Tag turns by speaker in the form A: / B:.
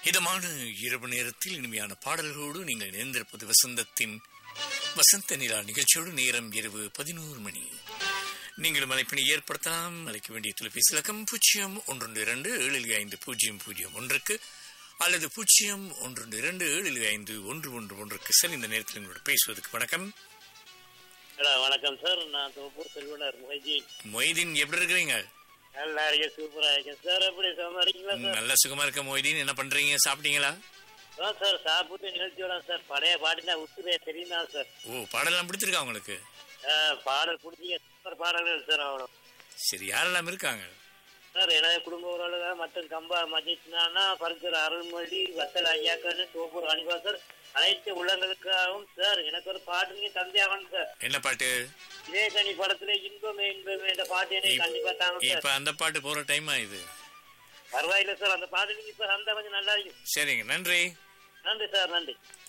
A: இதமான இரவு நேரத்தில் இனிமையான பாடல்களோடு நீங்கள் இணைந்திருப்பது வசந்தத்தின் வசந்த நிலா நிகழ்ச்சியோடு. நேரம் இரவு 11 மணி. நீங்களும் அழைப்பினை ஏற்படுத்தலாம். அழைக்க வேண்டிய தொலைபேசி இலக்கம் 0127250001 அல்லது 0127251111. சார், இந்த நேரத்தில் எங்களோட பேசுவதற்கு வணக்கம்.
B: வணக்கம் சார், நான் தோப்பூர் செல்வனார்
A: மொய்தீன். எப்படி இருக்கிறீங்க?
B: நல்லா இருக்கேன், சூப்பரா இருக்கேன் சார். எப்படி சுகமா இருக்கீங்களா சார்?
A: நல்லா சுகமா இருக்க மொய்தீன். என்ன பண்றீங்க? சாப்பிட்டீங்களா?
B: சார் சாப்பிட்டு நிகழ்ச்சியோட சார் பழைய பாட்டுனா உத்துவே தெரியுமா சார்?
A: ஓ, பாடலாம் பிடிச்சிருக்கா உங்களுக்கு?
B: பாடல் பிடிச்சிங்க, சூப்பர் பாடல்கள் சார். அவ்வளோ
A: சரி, யாரெல்லாம் இருக்காங்க
B: சார்? எனது குடும்ப உறவுகள் மற்றும் கம்பா மஜித்னா பரிசர் அருள்மொழி வத்தல் ஐயாக்கன்னு தோப்பூர் அனிவாசர் அனைத்து உள்ளங்களுக்காகவும் சார் எனக்கு ஒரு பாட்டு நீங்க தந்தையாகணும் சார்.
A: என்ன பாட்டு?
B: இதேகனி படத்துல இன்பமே இன்பமே இந்த பாட்டு எனக்கு கண்டிப்பா தாங்க சார்.
A: இப்ப அந்த பாட்டு போற டைமா இது?
B: பரவாயில்ல சார், அந்த பாட்டு நீங்க இப்ப அந்த கொஞ்சம் நல்லா இருக்கும்.
A: சரிங்க, நன்றி.
B: நன்றி சார், நன்றி.